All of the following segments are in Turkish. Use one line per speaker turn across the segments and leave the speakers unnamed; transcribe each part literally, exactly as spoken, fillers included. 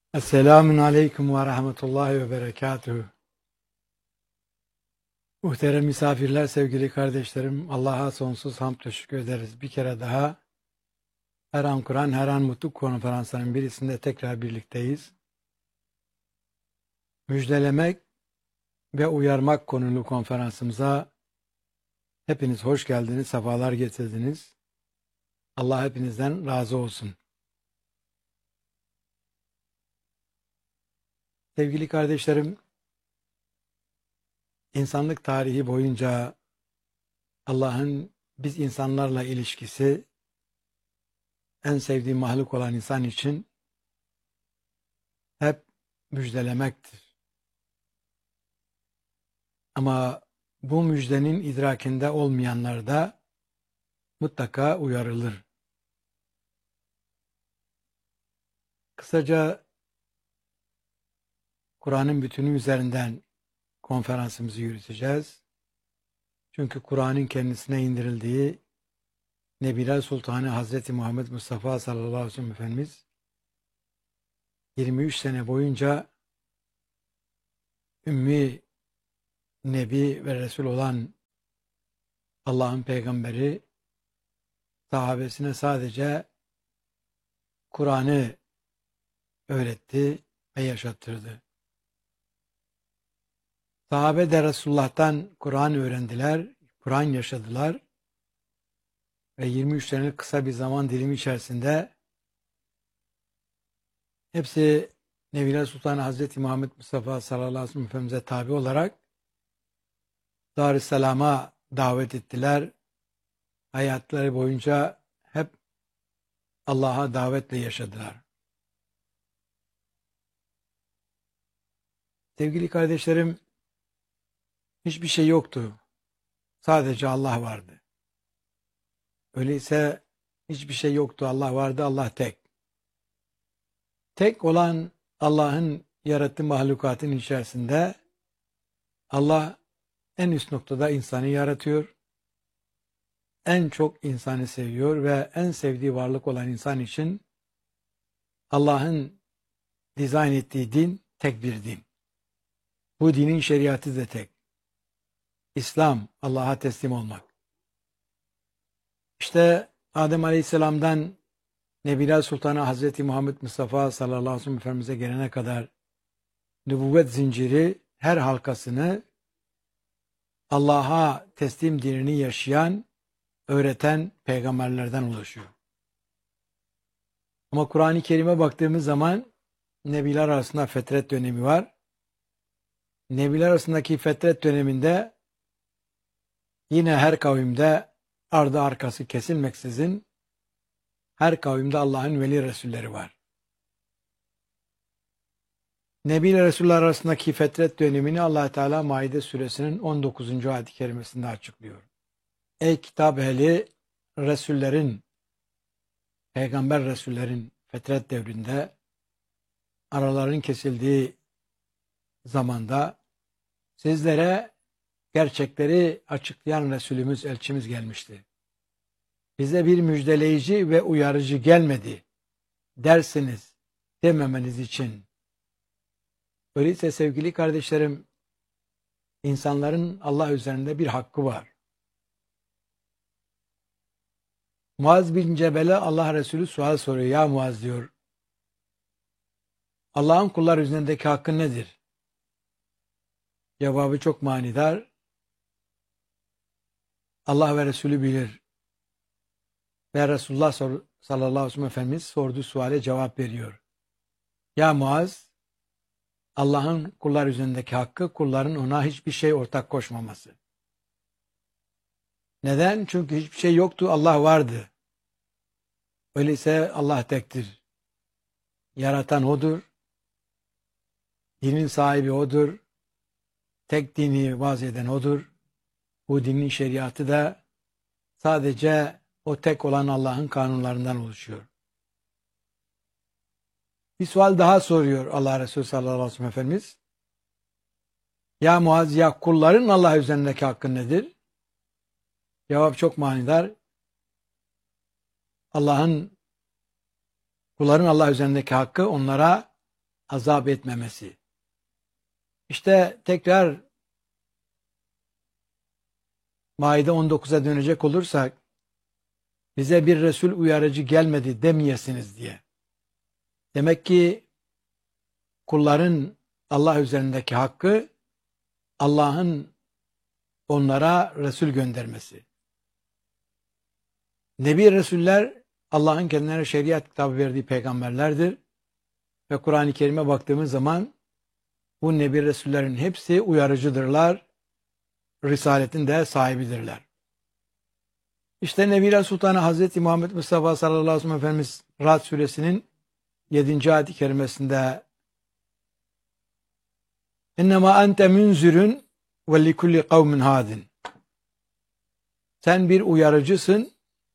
Esselamun Aleyküm ve Rahmetullahi ve Berekatuhu. Muhterem misafirler, sevgili kardeşlerim, Allah'a sonsuz hamd ve şükür ederiz. Bir kere daha Her An Kur'an, Her An Mutluluk konferanslarının birisinde tekrar birlikteyiz. Müjdelemek ve uyarmak konulu konferansımıza hepiniz hoş geldiniz, sefalar getirdiniz. Allah hepinizden razı olsun. Sevgili kardeşlerim, insanlık tarihi boyunca Allah'ın biz insanlarla ilişkisi en sevdiği mahluk olan insan için hep müjdelemektir. Ama bu müjdenin idrakinde olmayanlar da mutlaka uyarılır. Kısaca Kur'an'ın bütünü üzerinden konferansımızı yürüteceğiz. Çünkü Kur'an'ın kendisine indirildiği Nebiler Sultanı Hazreti Muhammed Mustafa sallallahu aleyhi ve sellem Efendimiz yirmi üç sene boyunca Ümmi Nebi ve Resul olan Allah'ın peygamberi sahabesine sadece Kur'an'ı öğretti ve yaşattırdı. Sahabe de Resulullah'tan Kur'an öğrendiler, Kur'an yaşadılar ve yirmi üç senelik kısa bir zaman dilimi içerisinde hepsi Nebiler Sultanı Hazreti Muhammed Mustafa sallallahu aleyhi ve sellem Efendimiz'e tabi olarak Darüsselam'a davet ettiler. Hayatları boyunca hep Allah'a davetle yaşadılar. Sevgili kardeşlerim, hiçbir şey yoktu. Sadece Allah vardı. Öyleyse hiçbir şey yoktu, Allah vardı, Allah tek. Tek olan Allah'ın yarattığı mahlukatın içerisinde Allah en üst noktada insanı yaratıyor. En çok insanı seviyor ve en sevdiği varlık olan insan için Allah'ın dizayn ettiği din tek bir din. Bu dinin şeriatı da tek. İslam, Allah'a teslim olmak. İşte Adem Aleyhisselam'dan Nebiler Sultanı Hazreti Muhammed Mustafa sallallahu aleyhi ve sellem Efendimiz'e gelene kadar nübüvvet zinciri her halkasını Allah'a teslim dinini yaşayan, öğreten peygamberlerden oluşuyor. Ama Kur'an-ı Kerim'e baktığımız zaman Nebiler arasında fetret dönemi var. Nebiler arasındaki fetret döneminde yine her kavimde ardı arkası kesilmeksizin her kavimde Allah'ın veli Resulleri var. Nebi ile Resuller arasındaki fetret dönemini Allah Teala Maide suresinin on dokuzuncu ayet-i kerimesinde açıklıyor. Ey kitap ehli, Resullerin, peygamber Resullerin fetret devrinde araların kesildiği zamanda sizlere gerçekleri açıklayan Resulümüz, elçimiz gelmişti. Bize bir müjdeleyici ve uyarıcı gelmedi dersiniz dememeniz için. Öyleyse sevgili kardeşlerim, insanların Allah üzerinde bir hakkı var. Muaz bin Cebel'e Allah Resulü sual soruyor. Ya Muaz diyor, Allah'ın kullar üzerindeki hakkı nedir? Cevabı çok manidar. Allah ve Resulü bilir. Ve Resulullah sallallahu aleyhi ve sellem Efendimiz sorduğu suale cevap veriyor. Ya Muaz, Allah'ın kullar üzerindeki hakkı, kulların ona hiçbir şey ortak koşmaması. Neden? Çünkü hiçbir şey yoktu, Allah vardı. Öyleyse Allah tektir. Yaratan O'dur. Dinin sahibi O'dur. Tek dini vaz eden O'dur. Bu dinin şeriatı da sadece o tek olan Allah'ın kanunlarından oluşuyor. Bir sual daha soruyor Allah Resulü sallallahu aleyhi ve sellem Efendimiz. Ya Muaz, ya kulların Allah üzerindeki hakkı nedir? Cevap çok manidar. Allah'ın, kulların Allah üzerindeki hakkı onlara azap etmemesi. İşte tekrar Maide on dokuza dönecek olursak, bize bir Resul uyarıcı gelmedi demeyesiniz diye. Demek ki kulların Allah üzerindeki hakkı, Allah'ın onlara Resul göndermesi. Nebi Resuller, Allah'ın kendilerine şeriat kitabı verdiği peygamberlerdir. Ve Kur'an-ı Kerim'e baktığımız zaman, bu Nebi Resullerin hepsi uyarıcıdırlar, Risaletin de sahibidirler. İşte Nebiler Sultanı Hazreti Muhammed Mustafa sallallahu aleyhi ve sellem Efendimiz Ra'd suresinin yedinci ayet-i kerimesinde İnnemâ ente münzirün ve likulli kavmin hadin. Sen bir uyarıcısın.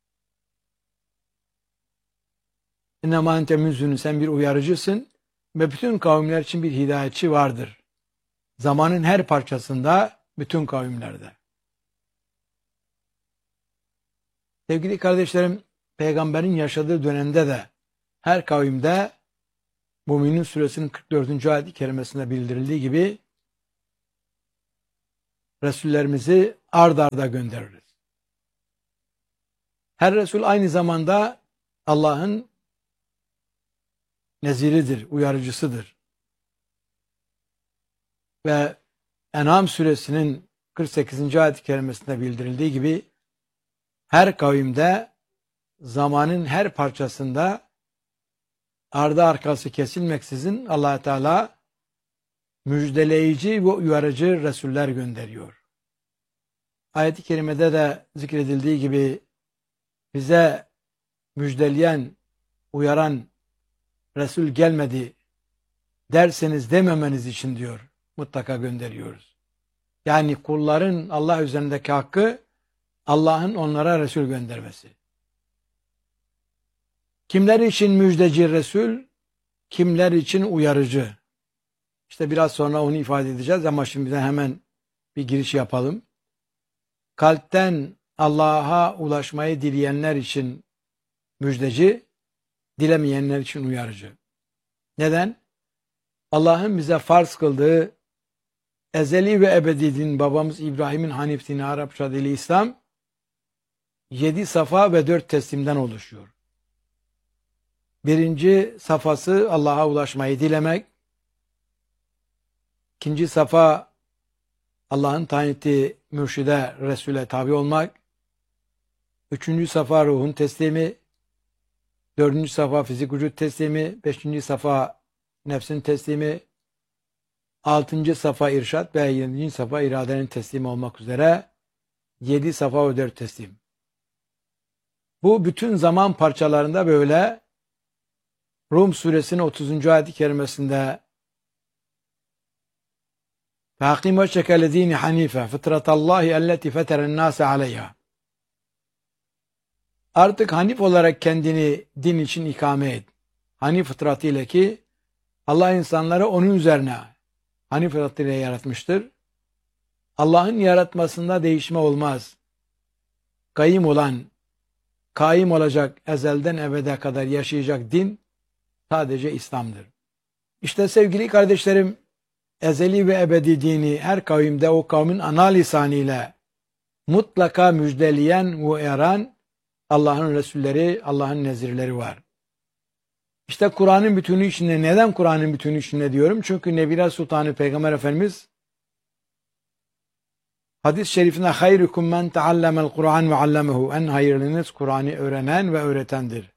İnnemâ ente münzirün, sen bir uyarıcısın ve bütün kavimler için bir hidayetçi vardır. Zamanın her parçasında, bütün kavimlerde. Sevgili kardeşlerim, peygamberin yaşadığı dönemde de her kavimde Müminun suresinin kırk dördüncü ayet-i kerimesinde bildirildiği gibi Resullerimizi ard arda göndeririz. Her Resul aynı zamanda Allah'ın neziridir, uyarıcısıdır. Ve En'am suresinin kırk sekizinci ayet-i kerimesinde bildirildiği gibi her kavimde, zamanın her parçasında ardı arkası kesilmeksizin Allah Teala müjdeleyici ve uyarıcı Resuller gönderiyor. Ayet-i kerimede de zikredildiği gibi bize müjdeleyen, uyaran Resul gelmedi derseniz dememeniz için diyor, mutlaka gönderiyoruz. Yani kulların Allah üzerindeki hakkı, Allah'ın onlara Resul göndermesi. Kimler için müjdeci Resul, kimler için uyarıcı? İşte biraz sonra onu ifade edeceğiz ama şimdiden hemen bir giriş yapalım. Kalpten Allah'a ulaşmayı dileyenler için müjdeci, dilemeyenler için uyarıcı. Neden? Allah'ın bize farz kıldığı ezeli ve ebedi din, babamız İbrahim'in Hanif dini, Arapça dili İslam, yedi safa ve dört teslimden oluşuyor. Birinci safhası Allah'a ulaşmayı dilemek. İkinci safa Allah'ın tayin ettiği mürşide, Resul'e tabi olmak. Üçüncü safa ruhun teslimi. Dördüncü safa fizik vücut teslimi. Beşinci safa nefsin teslimi. Altıncı safa irşat ve yedinci safa iradenin teslimi olmak üzere yedi safa ve dört teslim. Bu bütün zaman parçalarında böyle. Rum suresinin otuzuncu ayet-i kerimesinde فَاَقِمْ وَجْهَكَ لَد۪ينِ حَن۪يفًا فِطْرَةَ اللّٰهِ اَلَّتِ فَتَرَ النَّاسَ عَلَيْهَا. Artık hanif olarak kendini din için ikame et. Hanif fıtratı ile ki Allah insanları onun üzerine hanif fıtratı ile yaratmıştır. Allah'ın yaratmasında değişme olmaz. Kayyım olan, kaim olacak, ezelden ebede kadar yaşayacak din sadece İslam'dır. İşte sevgili kardeşlerim, ezeli ve ebedi dini her kavimde o kavmin ana lisanıyla mutlaka müjdeleyen ve uyaran Allah'ın Resulleri, Allah'ın nezirleri var. İşte Kur'an'ın bütünü içinde, neden Kur'an'ın bütünü içinde diyorum? Çünkü Nebiler Sultanı Peygamber Efendimiz hadis-i şerifinde hayrukum men teallemel Kur'an ve allemehu, en hayırlınız Kur'an'ı öğrenen ve öğretendir.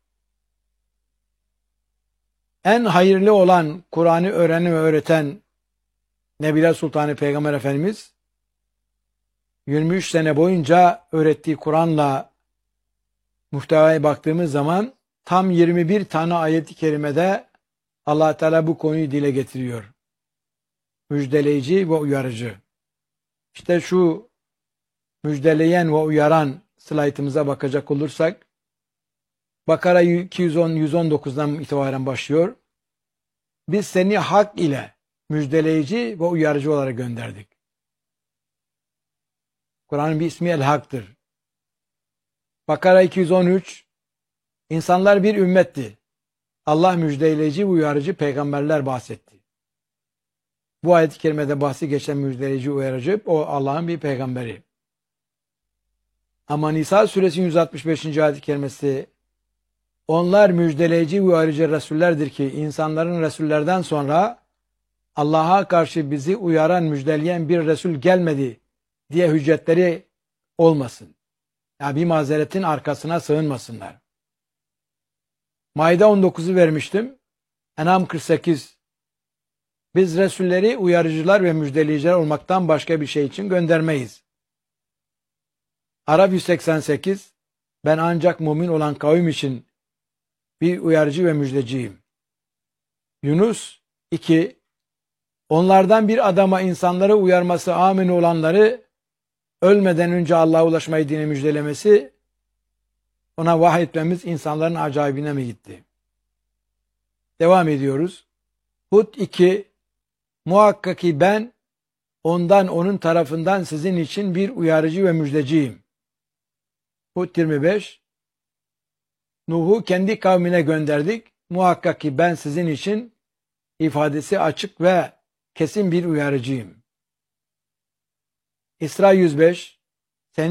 En hayırlı olan Kur'an'ı öğrenen ve öğreten Nebiler Sultanı Peygamber Efendimiz yirmi üç sene boyunca öğrettiği Kur'an'la muhtevaya baktığımız zaman tam yirmi bir tane ayet-i kerimede Allah Teala bu konuyu dile getiriyor. Müjdeleyici ve uyarıcı. İşte şu müjdeleyen ve uyaran slaytımıza bakacak olursak Bakara iki yüz on yüz on dokuzdan itibaren başlıyor. Biz seni hak ile müjdeleyici ve uyarıcı olarak gönderdik. Kur'an'ın bir ismi El-Hak'tır. Bakara iki yüz on üç, insanlar bir ümmetti. Allah müjdeleyici, uyarıcı peygamberler bahsetti. Bu ayet-i kerimede bahsi geçen müjdeleyici, uyarıcı o Allah'ın bir peygamberi. Ama Nisa suresinin yüz altmış beşinci ayet-i kerimesi, onlar müjdeleyici, uyarıcı Resullerdir ki insanların Resullerden sonra Allah'a karşı bizi uyaran, müjdeleyen bir Resul gelmedi diye hüccetleri olmasın. Yani bir mazeretin arkasına sığınmasınlar. Maide on dokuzu vermiştim. En'am kırk sekiz. Biz Resulleri uyarıcılar ve müjdeleyiciler olmaktan başka bir şey için göndermeyiz. Araf yüz seksen sekiz. Ben ancak mümin olan kavim için bir uyarıcı ve müjdeciyim. Yunus iki. Onlardan bir adama insanları uyarması, amin olanları ölmeden önce Allah'a ulaşmayı dine müjdelemesi, ona vahyetmemiz insanların acayibine mi gitti? Devam ediyoruz. Hud iki. Muhakkak ki ben ondan, onun tarafından sizin için bir uyarıcı ve müjdeciyim. Hud yirmi beş. Nuh'u kendi kavmine gönderdik. Muhakkak ki ben sizin için ifadesi açık ve kesin bir uyarıcıyım. İsra yüz beş.